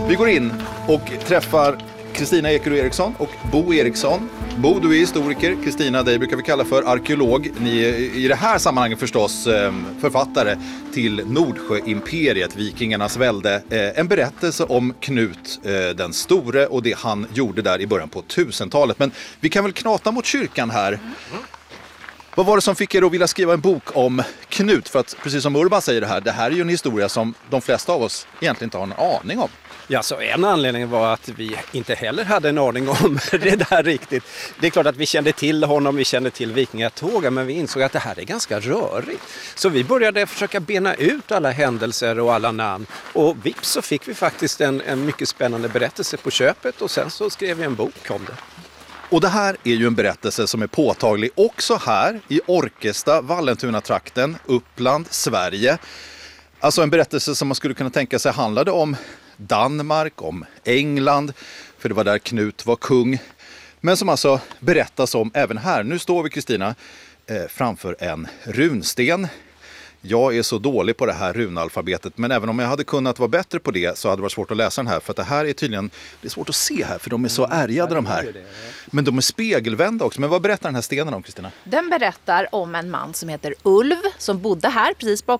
Vi går in och träffar Kristina Ekerö Eriksson och Bo Eriksson. Bo, du är historiker. Kristina, dig brukar vi kalla för arkeolog. Ni är i det här sammanhanget förstås författare till Nordsjöimperiet, vikingarnas välde. En berättelse om Knut den store och det han gjorde där i början på 1000-talet. Men vi kan väl knata mot kyrkan här. Vad var det som fick er att vilja skriva en bok om Knut? För att precis som Urban säger det här är ju en historia som de flesta av oss egentligen inte har en aning om. Ja, så en anledning var att vi inte heller hade en aning om det där riktigt. Det är klart att vi kände till honom, vi kände till vikingatågen, men vi insåg att det här är ganska rörigt. Så vi började försöka bena ut alla händelser och alla namn. Och vips så fick vi faktiskt en mycket spännande berättelse på köpet och sen så skrev vi en bok om det. Och det här är ju en berättelse som är påtaglig också här i Orkesta, Vallentuna-trakten, Uppland, Sverige. Alltså en berättelse som man skulle kunna tänka sig handlade om Danmark, om England, för det var där Knut var kung. Men som alltså berättas om även här. Nu står vi, Kristina, framför en runsten. Jag är så dålig på det här runalfabetet, men även om jag hade kunnat vara bättre på det så hade det varit svårt att läsa den här. För att det här är tydligen, det är svårt att se här för de är så ärgade de här. Men de är spegelvända också. Men vad berättar den här stenen om, Kristina? Den berättar om en man som heter Ulv som bodde här precis